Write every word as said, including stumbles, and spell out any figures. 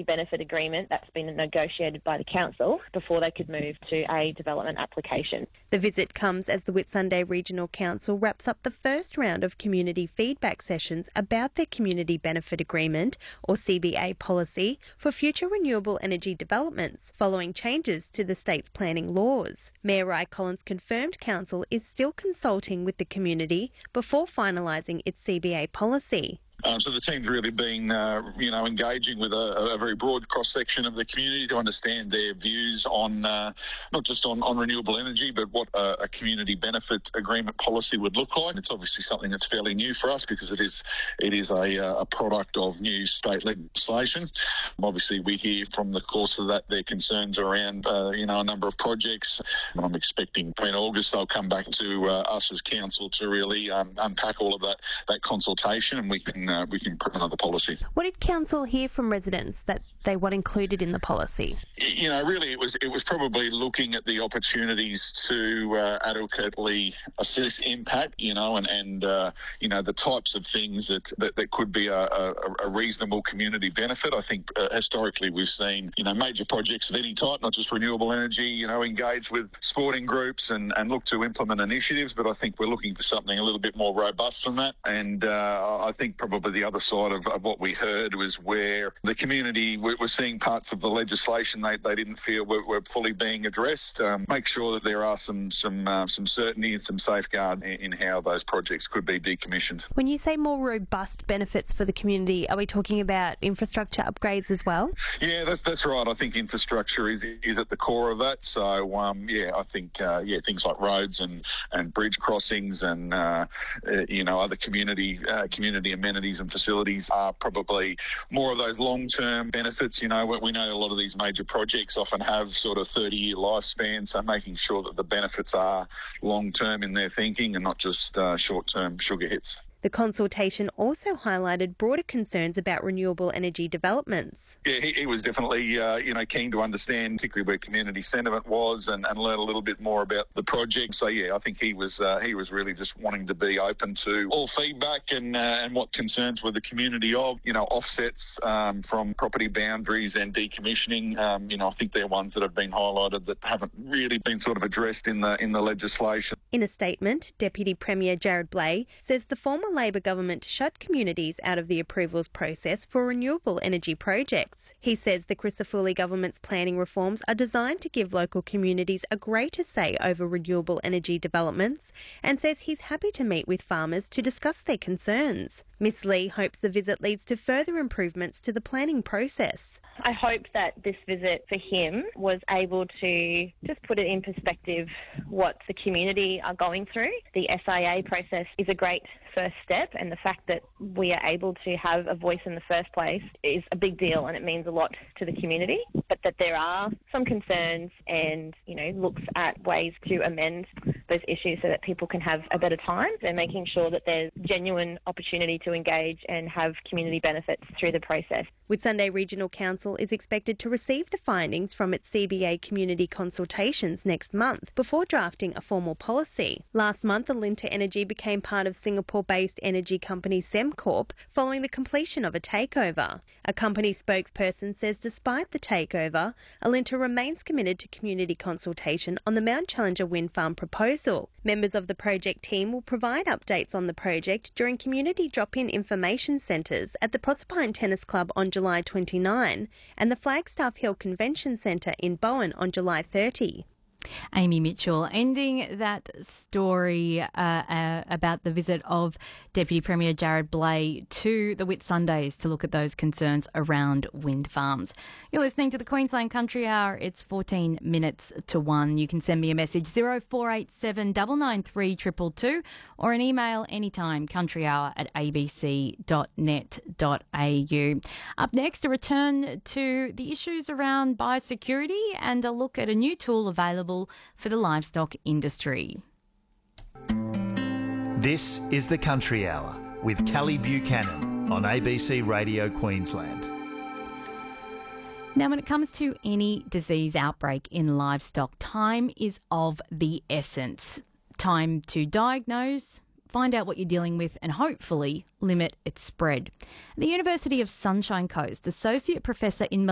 community benefit agreement that's been negotiated by the council before they could move to a development application. The visit comes as the Whitsunday Regional Council wraps up the first round of community feedback sessions about their community benefit agreement, or C B A policy, for future renewable energy developments following changes to the state's planning laws. Mayor Ry Collins confirmed council is still consulting with the community before finalising its C B A policy. Um, so the team's really been, uh, you know, engaging with a, a very broad cross-section of the community to understand their views on, uh, not just on, on renewable energy, but what a, a community benefit agreement policy would look like. It's obviously something that's fairly new for us because it is it is a, a product of new state legislation. Obviously, we hear from the course of that their concerns around, uh, you know, a number of projects. And I'm expecting in August they'll come back to uh, us as council to really um, unpack all of that, that consultation, and we can Uh, we can put another policy. What did council hear from residents that they want included in the policy? You know, really, it was it was probably looking at the opportunities to uh, adequately assess impact. You know, and and uh, you know the types of things that that, that could be a, a, a reasonable community benefit. I think uh, historically we've seen you know major projects of any type, not just renewable energy. You know, engage with sporting groups and and look to implement initiatives. But I think we're looking for something a little bit more robust than that. And uh, I think probably the other side of, of what we heard was where the community were, were seeing parts of the legislation they, they didn't feel were, were fully being addressed. Um, make sure that there are some some uh, some certainty and some safeguards in, in how those projects could be decommissioned. When you say more robust benefits for the community, are we talking about infrastructure upgrades as well? Yeah, that's that's right. I think infrastructure is is at the core of that. So um, yeah, I think uh, yeah things like roads and, and bridge crossings and uh, uh, you know other community uh, community amenities and facilities are probably more of those long-term benefits. You know, we know a lot of these major projects often have sort of thirty-year lifespans, so making sure that the benefits are long-term in their thinking and not just uh, short-term sugar hits. The consultation also highlighted broader concerns about renewable energy developments. Yeah, he, he was definitely, uh, you know, keen to understand, particularly where community sentiment was, and, and learn a little bit more about the project. So yeah, I think he was uh, he was really just wanting to be open to all feedback and uh, and what concerns were the community of, you know, offsets um, from property boundaries and decommissioning. Um, you know, I think they're ones that have been highlighted that haven't really been sort of addressed in the in the legislation. In a statement, Deputy Premier Jared Blay says the former Labor government shut communities out of the approvals process for renewable energy projects. He says the Crisafulli government's planning reforms are designed to give local communities a greater say over renewable energy developments, and says he's happy to meet with farmers to discuss their concerns. Miss Lee hopes the visit leads to further improvements to the planning process. I hope that this visit for him was able to just put it in perspective what the community are going through. The S I A process is a great first step, and the fact that we are able to have a voice in the first place is a big deal, and it means a lot to the community. But that there are some concerns and, you know, looks at ways to amend those issues so that people can have a better time, and making sure that there's genuine opportunity to engage and have community benefits through the process. Whitsunday Regional Council is expected to receive the findings from its C B A community consultations next month before drafting a formal policy. Last month, Alinta Energy became part of Singapore-based energy company Sembcorp following the completion of a takeover. A company spokesperson says despite the takeover, Alinta remains committed to community consultation on the Mount Challenger wind farm proposal. Members of the project team will provide updates on the project during community drop-in information centres at the Proserpine Tennis Club on July twenty-ninth and the Flagstaff Hill Convention Centre in Bowen on July thirtieth. Amy Mitchell ending that story uh, uh, about the visit of Deputy Premier Jared Blay to the Whitsundays to look at those concerns around wind farms. You're listening to the Queensland Country Hour. It's fourteen minutes to one. You can send me a message zero four eight seven nine nine three two two two or an email anytime countryhour at a b c dot net dot a u. Up next, a return to the issues around biosecurity and a look at a new tool available for the livestock industry. This is the Country Hour with Kelly Buchanan on A B C Radio Queensland. Now, when it comes to any disease outbreak in livestock, time is of the essence. Time to diagnose, find out what you're dealing with and hopefully limit its spread. The University of Sunshine Coast Associate Professor in